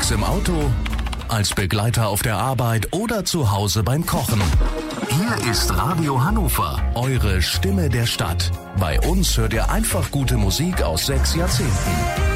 Unterwegs im Auto, als Begleiter auf der Arbeit oder zu Hause beim Kochen. Hier ist Radio Hannover, eure Stimme der Stadt. Bei uns hört ihr einfach gute Musik aus 6 Jahrzehnten.